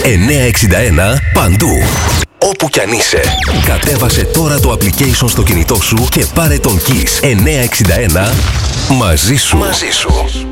961 παντού. Όπου κι αν είσαι, κατέβασε τώρα το application στο κινητό σου και πάρε τον Kiss 961 μαζί σου.